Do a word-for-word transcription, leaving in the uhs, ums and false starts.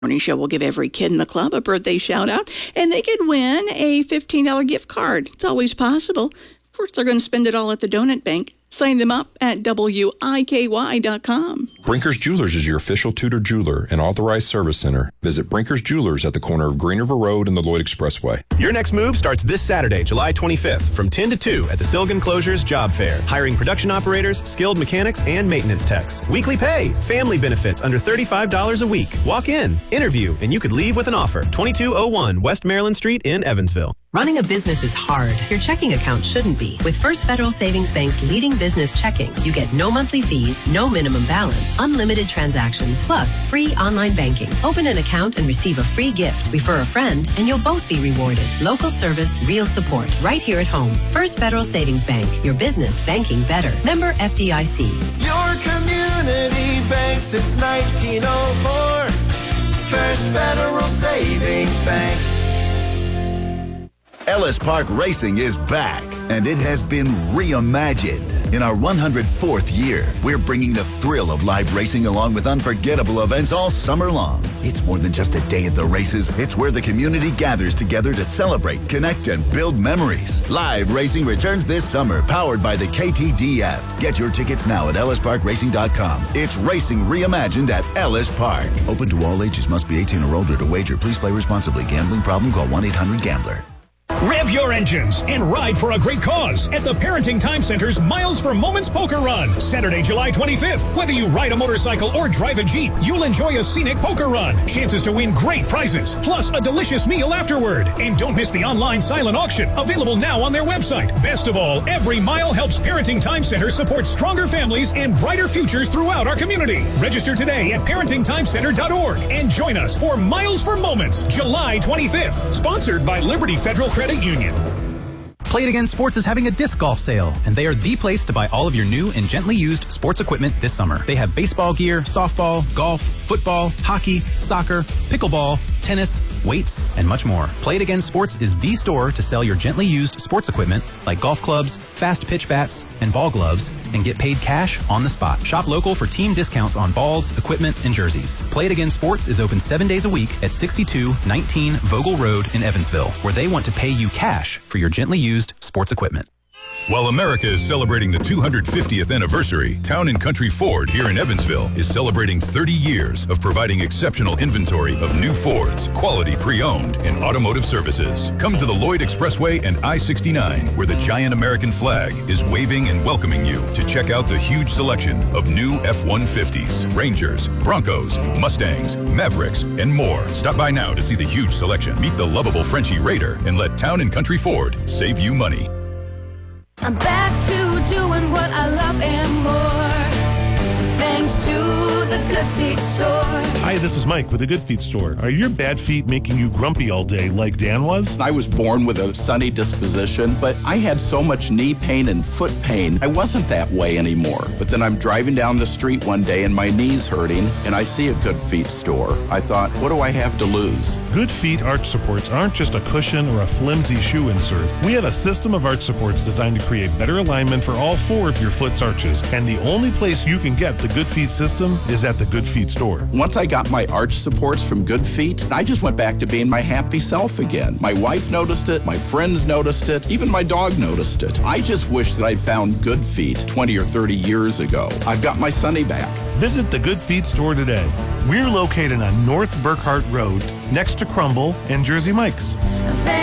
Morning Show will give every kid in the club a birthday shout out, and they could win a fifteen dollars gift card. It's always possible. Of course, they're going to spend it all at the Donut Bank. Sign them up at W I K Y dot com. Brinkers Jewelers is your official Tudor jeweler and authorized service center. Visit Brinkers Jewelers at the corner of Green River Road and the Lloyd Expressway. Your next move starts this Saturday, July twenty-fifth, from ten to two at the Silgan Closures Job Fair. Hiring production operators, skilled mechanics, and maintenance techs. Weekly pay, family benefits under thirty-five dollars a week. Walk in, interview, and you could leave with an offer. twenty-two oh one West Maryland Street in Evansville. Running a business is hard. Your checking account shouldn't be. With First Federal Savings Bank's leading business checking, you get no monthly fees, no minimum balance, unlimited transactions, plus free online banking. Open an account and receive a free gift. Refer a friend, and you'll both be rewarded. Local service, real support, right here at home. First Federal Savings Bank. Your business banking better. Member F D I C. Your community bank since nineteen oh four. First Federal Savings Bank. Ellis Park Racing is back, and it has been reimagined. In our one hundred fourth year, we're bringing the thrill of live racing along with unforgettable events all summer long. It's more than just a day at the races. It's where the community gathers together to celebrate, connect, and build memories. Live racing returns this summer, powered by the K T D F. Get your tickets now at ellis park racing dot com. It's racing reimagined at Ellis Park. Open to all ages. Must be eighteen or older to wager. Please play responsibly. Gambling problem? Call one eight hundred gambler. Rev your engines and ride for a great cause at the Parenting Time Center's Miles for Moments Poker Run, Saturday, July twenty-fifth. Whether you ride a motorcycle or drive a Jeep, you'll enjoy a scenic poker run, chances to win great prizes, plus a delicious meal afterward. And don't miss the online silent auction, available now on their website. Best of all, every mile helps Parenting Time Center support stronger families and brighter futures throughout our community. Register today at parenting time center dot org and join us for Miles for Moments, July twenty-fifth. Sponsored by Liberty Federal Credit Union. Play It Again Sports is having a disc golf sale, and they are the place to buy all of your new and gently used sports equipment this summer. They have baseball gear, softball, golf, football, hockey, soccer, pickleball, tennis, weights, and much more. Play It Again Sports is the store to sell your gently used sports equipment like golf clubs, fast pitch bats, and ball gloves, and get paid cash on the spot. Shop local for team discounts on balls, equipment, and jerseys. Play It Again Sports is open seven days a week at sixty-two nineteen Vogel Road in Evansville, where they want to pay you cash for your gently used sports equipment. While America is celebrating the two hundred fiftieth anniversary, Town and Country Ford here in Evansville is celebrating thirty years of providing exceptional inventory of new Fords, quality pre-owned, and automotive services. Come to the Lloyd Expressway and I sixty-nine, where the giant American flag is waving and welcoming you to check out the huge selection of new F one fifties, Rangers, Broncos, Mustangs, Mavericks, and more. Stop by now to see the huge selection. Meet the lovable Frenchie Raider and let Town and Country Ford save you money. I'm back to doing what I love and more, thanks to the Good Feet store. Hi, this is Mike with the Good Feet store. Are your bad feet making you grumpy all day like Dan was? I was born with a sunny disposition, but I had so much knee pain and foot pain, I wasn't that way anymore. But then I'm driving down the street one day and my knee's hurting, and I see a Good Feet store. I thought, what do I have to lose? Good Feet arch supports aren't just a cushion or a flimsy shoe insert. We have a system of arch supports designed to create better alignment for all four of your foot's arches, and the only place you can get the Good Feet system is at the Good Feet store. Once I got my arch supports from Good Feet, I just went back to being my happy self again. My wife noticed it, my friends noticed it, even my dog noticed it. I just wish that I'd found Good Feet twenty or thirty years ago. I've got my Sonny back. Visit the Good Feet store today. We're located on North Burkhart Road, next to Crumble and Jersey Mike's.